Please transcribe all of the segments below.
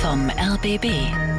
vom RBB.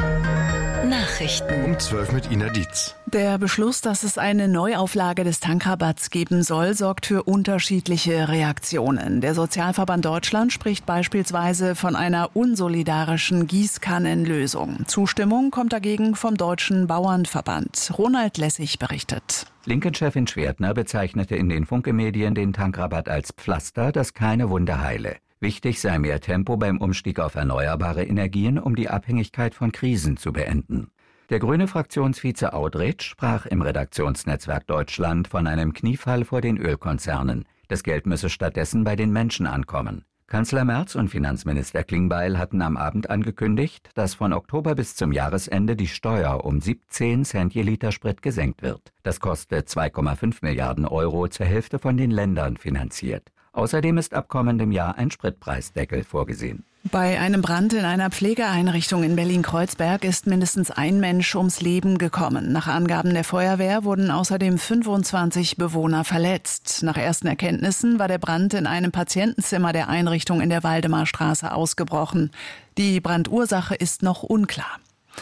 Nachrichten. Um 12 mit Ina Dietz. Der Beschluss, dass es eine Neuauflage des Tankrabatts geben soll, sorgt für unterschiedliche Reaktionen. Der Sozialverband Deutschland spricht beispielsweise von einer unsolidarischen Gießkannenlösung. Zustimmung kommt dagegen vom Deutschen Bauernverband. Ronald Lessig berichtet. Linken-Chefin Schwertner bezeichnete in den Funke-Medien den Tankrabatt als Pflaster, das keine Wunde heile. Wichtig sei mehr Tempo beim Umstieg auf erneuerbare Energien, um die Abhängigkeit von Krisen zu beenden. Der grüne Fraktionsvize Audretsch sprach im Redaktionsnetzwerk Deutschland von einem Kniefall vor den Ölkonzernen. Das Geld müsse stattdessen bei den Menschen ankommen. Kanzler Merz und Finanzminister Klingbeil hatten am Abend angekündigt, dass von Oktober bis zum Jahresende die Steuer um 17 Cent je Liter Sprit gesenkt wird. Das kostet 2,5 Milliarden Euro, zur Hälfte von den Ländern finanziert. Außerdem ist ab kommendem Jahr ein Spritpreisdeckel vorgesehen. Bei einem Brand in einer Pflegeeinrichtung in Berlin-Kreuzberg ist mindestens ein Mensch ums Leben gekommen. Nach Angaben der Feuerwehr wurden außerdem 25 Bewohner verletzt. Nach ersten Erkenntnissen war der Brand in einem Patientenzimmer der Einrichtung in der Waldemarstraße ausgebrochen. Die Brandursache ist noch unklar.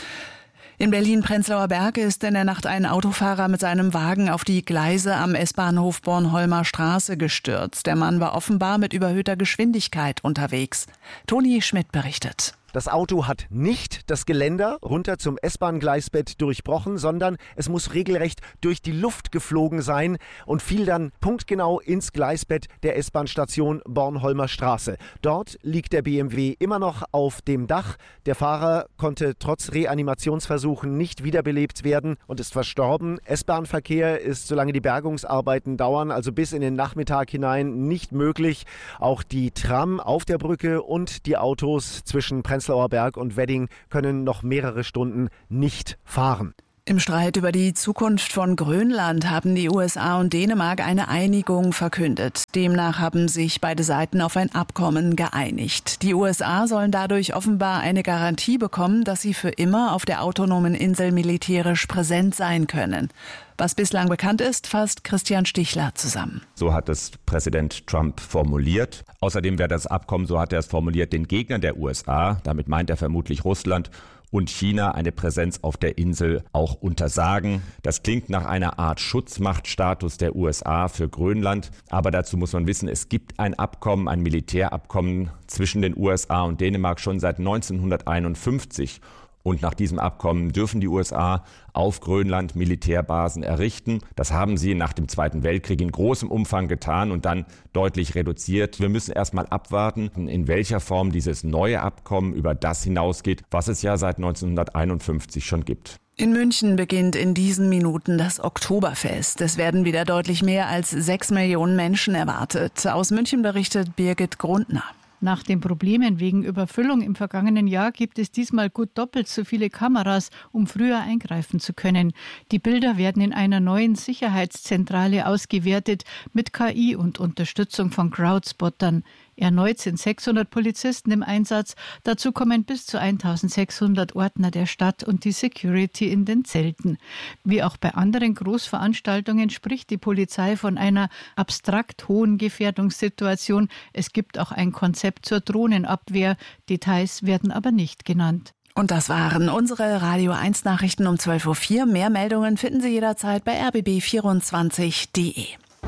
In Berlin-Prenzlauer Berg ist in der Nacht ein Autofahrer mit seinem Wagen auf die Gleise am S-Bahnhof Bornholmer Straße gestürzt. Der Mann war offenbar mit überhöhter Geschwindigkeit unterwegs. Toni Schmidt berichtet. Das Auto hat nicht das Geländer runter zum S-Bahn-Gleisbett durchbrochen, sondern es muss regelrecht durch die Luft geflogen sein und fiel dann punktgenau ins Gleisbett der S-Bahn-Station Bornholmer Straße. Dort liegt der BMW immer noch auf dem Dach. Der Fahrer konnte trotz Reanimationsversuchen nicht wiederbelebt werden und ist verstorben. S-Bahn-Verkehr ist, solange die Bergungsarbeiten dauern, also bis in den Nachmittag hinein, nicht möglich. Auch die Tram auf der Brücke und die Autos zwischen Prenzlauer Berg und Wedding können noch mehrere Stunden nicht fahren. Im Streit über die Zukunft von Grönland haben die USA und Dänemark eine Einigung verkündet. Demnach haben sich beide Seiten auf ein Abkommen geeinigt. Die USA sollen dadurch offenbar eine Garantie bekommen, dass sie für immer auf der autonomen Insel militärisch präsent sein können. Was bislang bekannt ist, fasst Christian Stichler zusammen. So hat es Präsident Trump formuliert. Außerdem wäre das Abkommen, so hat er es formuliert, den Gegnern der USA, damit meint er vermutlich Russland und China, eine Präsenz auf der Insel auch untersagen. Das klingt nach einer Art Schutzmachtstatus der USA für Grönland. Aber dazu muss man wissen, es gibt ein Abkommen, ein Militärabkommen zwischen den USA und Dänemark schon seit 1951. Und nach diesem Abkommen dürfen die USA auf Grönland Militärbasen errichten. Das haben sie nach dem Zweiten Weltkrieg in großem Umfang getan und dann deutlich reduziert. Wir müssen erst mal abwarten, in welcher Form dieses neue Abkommen über das hinausgeht, was es ja seit 1951 schon gibt. In München beginnt in diesen Minuten das Oktoberfest. Es werden wieder deutlich mehr als 6 Millionen Menschen erwartet. Aus München berichtet Birgit Grundner. Nach den Problemen wegen Überfüllung im vergangenen Jahr gibt es diesmal gut doppelt so viele Kameras, um früher eingreifen zu können. Die Bilder werden in einer neuen Sicherheitszentrale ausgewertet mit KI und Unterstützung von Crowdspottern. Erneut sind 600 Polizisten im Einsatz. Dazu kommen bis zu 1600 Ordner der Stadt und die Security in den Zelten. Wie auch bei anderen Großveranstaltungen spricht die Polizei von einer abstrakt hohen Gefährdungssituation. Es gibt auch ein Konzept zur Drohnenabwehr. Details werden aber nicht genannt. Und das waren unsere Radio 1 Nachrichten um 12.04 Uhr. Mehr Meldungen finden Sie jederzeit bei rbb24.de.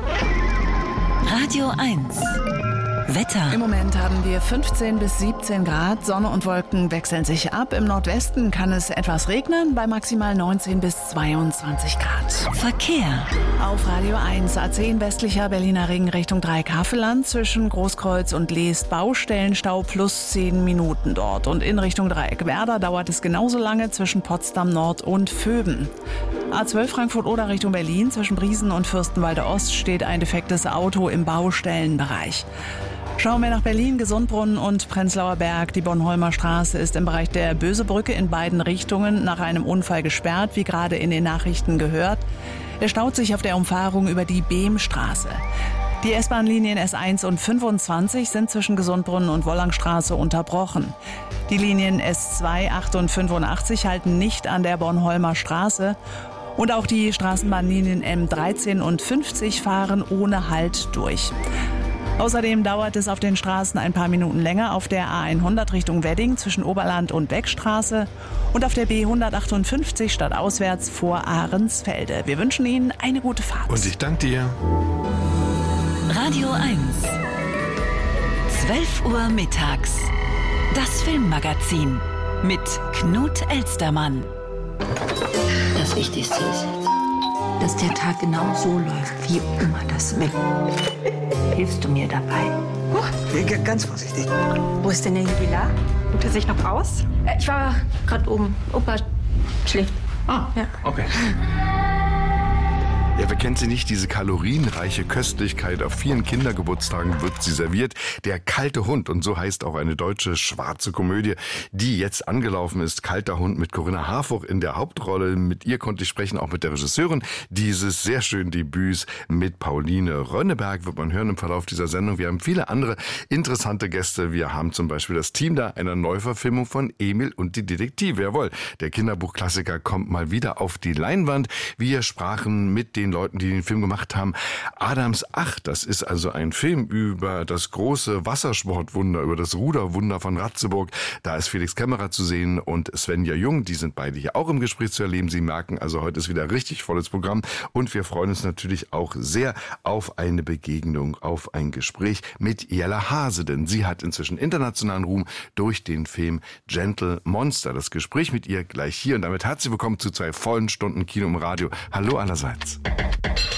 Radio 1 Wetter. Im Moment haben wir 15 bis 17 Grad. Sonne und Wolken wechseln sich ab. Im Nordwesten kann es etwas regnen, bei maximal 19 bis 22 Grad. Verkehr. Auf Radio 1 A10 westlicher Berliner Ring Richtung Dreieck-Havelland zwischen Großkreuz und Leest Baustellenstau plus 10 Minuten dort. Und in Richtung Dreieck-Werder dauert es genauso lange zwischen Potsdam Nord und Vöben. A12 Frankfurt-Oder Richtung Berlin zwischen Briesen und Fürstenwalde Ost steht ein defektes Auto im Baustellenbereich. Schauen wir nach Berlin, Gesundbrunnen und Prenzlauer Berg. Die Bornholmer Straße ist im Bereich der Bösebrücke in beiden Richtungen nach einem Unfall gesperrt, wie gerade in den Nachrichten gehört. Er staut sich auf der Umfahrung über die Behmstraße. Die S-Bahn-Linien S1 und 25 sind zwischen Gesundbrunnen und Wollangstraße unterbrochen. Die Linien S2, 8 und 85 halten nicht an der Bornholmer Straße. Und auch die Straßenbahnlinien M13 und 50 fahren ohne Halt durch. Außerdem dauert es auf den Straßen ein paar Minuten länger auf der A100 Richtung Wedding zwischen Oberland und Beckstraße und auf der B158 stadtauswärts vor Ahrensfelde. Wir wünschen Ihnen eine gute Fahrt. Und ich danke dir. Radio 1. 12 Uhr mittags. Das Filmmagazin mit Knut Elstermann. Das Wichtigste ist jetzt, dass der Tag genau so läuft, wie immer das will. Hilfst du mir dabei? Ganz vorsichtig. Wo ist denn der Jubilar? Ruht er sich noch aus? Ich war gerade oben. Opa schläft. Ah, ja. Okay. Ja, wer kennt sie nicht? Diese kalorienreiche Köstlichkeit. Auf vielen Kindergeburtstagen wird sie serviert. Der kalte Hund. Und so heißt auch eine deutsche schwarze Komödie, die jetzt angelaufen ist. Kalter Hund mit Corinna Harfouch in der Hauptrolle. Mit ihr konnte ich sprechen, auch mit der Regisseurin dieses sehr schönen Debüts mit Pauline Rönneberg. Wird man hören im Verlauf dieser Sendung. Wir haben viele andere interessante Gäste. Wir haben zum Beispiel das Team da einer Neuverfilmung von Emil und die Detektive. Jawohl, der Kinderbuchklassiker kommt mal wieder auf die Leinwand. Wir sprachen mit den Leuten, die den Film gemacht haben. Adams 8, das ist also ein Film über das große Wassersportwunder, über das Ruderwunder von Ratzeburg. Da ist Felix Kämmerer zu sehen und Svenja Jung. Die sind beide hier auch im Gespräch zu erleben. Sie merken, also heute ist wieder richtig volles Programm. Und wir freuen uns natürlich auch sehr auf eine Begegnung, auf ein Gespräch mit Jella Hase. Denn sie hat inzwischen internationalen Ruhm durch den Film Gentle Monster. Das Gespräch mit ihr gleich hier. Und damit herzlich willkommen zu 2 vollen Stunden Kino im Radio. Hallo allerseits.